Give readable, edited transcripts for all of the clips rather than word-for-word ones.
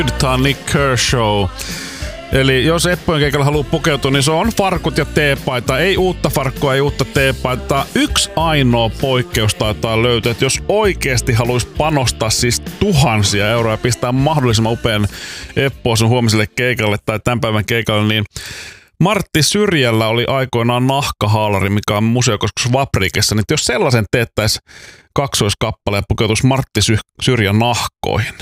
Tämä on Nick Kershaw. Eli jos Eppojen keikalla haluaa pukeutua, niin se on farkut ja teepaita. Ei uutta farkkua, ei uutta teepaitaa. Yksi ainoa poikkeus taitaa löytyä, että jos oikeasti haluaisi panostaa siis tuhansia euroja ja pistää mahdollisimman upean Eppoisen huomiselle keikalle tai tämän päivän keikalle, niin Martti Syrjällä oli aikoinaan nahkahaalari, mikä on museokeskus Vaprikessa. Niin jos sellaisen teettäisi kaksoiskappale ja pukeutuisi Martti Syrjän nahkoihin.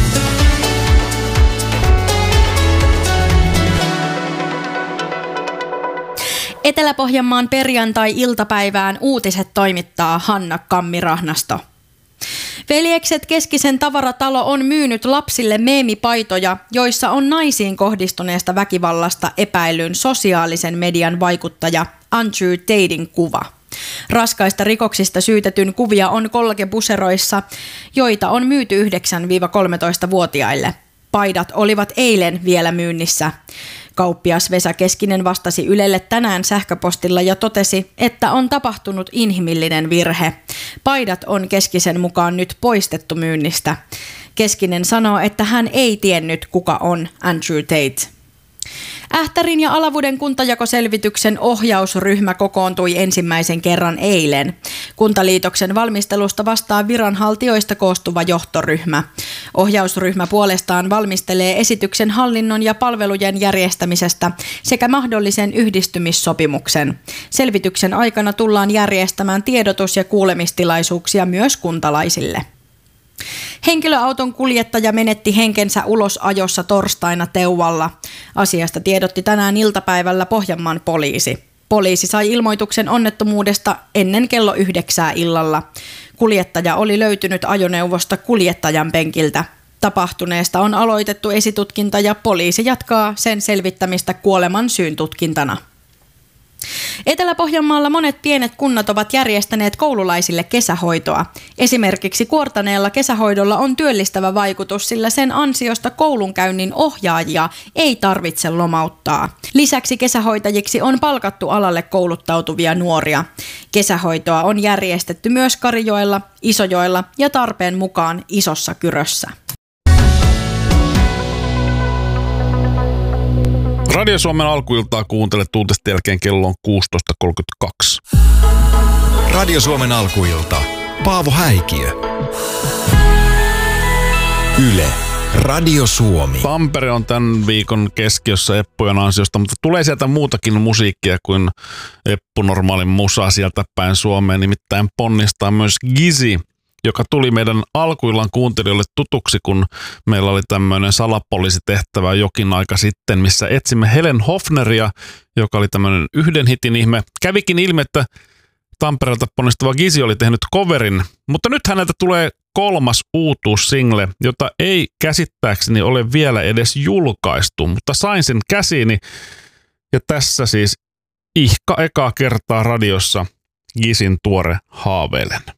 Etelä-Pohjanmaan perjantai-iltapäivään uutiset toimittaa Hanna Kammirahnasto. Veljekset Keskisen tavaratalo on myynyt lapsille meemipaitoja, joissa on naisiin kohdistuneesta väkivallasta epäillyn sosiaalisen median vaikuttaja Andrew Taten kuva. Raskaista rikoksista syytetyn kuvia on kolkebuseroissa, joita on myyty 9-13-vuotiaille. Paidat olivat eilen vielä myynnissä. Kauppias Vesa Keskinen vastasi Ylelle tänään sähköpostilla ja totesi, että on tapahtunut inhimillinen virhe. Paidat on Keskisen mukaan nyt poistettu myynnistä. Keskinen sanoo, että hän ei tiennyt, kuka on Andrew Tate. Ähtärin ja Alavuden kuntajakoselvityksen ohjausryhmä kokoontui ensimmäisen kerran eilen. Kuntaliitoksen valmistelusta vastaa viranhaltijoista koostuva johtoryhmä. Ohjausryhmä puolestaan valmistelee esityksen hallinnon ja palvelujen järjestämisestä sekä mahdollisen yhdistymissopimuksen. Selvityksen aikana tullaan järjestämään tiedotus- ja kuulemistilaisuuksia myös kuntalaisille. Henkilöauton kuljettaja menetti henkensä ulosajossa torstaina Teuvalla. Asiasta tiedotti tänään iltapäivällä Pohjanmaan poliisi. Poliisi sai ilmoituksen onnettomuudesta ennen kello 9 illalla. Kuljettaja oli löytynyt ajoneuvosta kuljettajan penkiltä. Tapahtuneesta on aloitettu esitutkinta ja poliisi jatkaa sen selvittämistä kuoleman syyn tutkintana. Etelä-Pohjanmaalla monet pienet kunnat ovat järjestäneet koululaisille kesähoitoa. Esimerkiksi Kuortaneella kesähoidolla on työllistävä vaikutus, sillä sen ansiosta koulunkäynnin ohjaajia ei tarvitse lomauttaa. Lisäksi kesähoitajiksi on palkattu alalle kouluttautuvia nuoria. Kesähoitoa on järjestetty myös Karijoella, Isojoella ja tarpeen mukaan Isossa Kyrössä. Radio Suomen alkuiltaa kuuntelet uutisten jälkeen kello on 16.32. Radio Suomen alkuilta. Paavo Häikiö. Yle. Radio Suomi. Tampere on tämän viikon keskiössä Eppujen ansiosta, mutta tulee sieltä muutakin musiikkia kuin Eppu normaalin musa sieltä päin Suomeen. Nimittäin ponnistaa myös Gizi, joka tuli meidän alkuillan kuuntelijoille tutuksi, kun meillä oli tämmöinen salapoliisitehtävä jokin aika sitten, missä etsimme Helen Hofneria, joka oli tämmöinen yhden hitin ihme. Kävikin ilmi, että Tampereelta ponnistava Gizi oli tehnyt coverin, mutta nyt häneltä tulee 3. uutuussingle, jota ei käsittääkseni ole vielä edes julkaistu, mutta sain sen käsiini. Ja tässä siis ekaa kertaa radiossa Gizin tuore Haaveilen.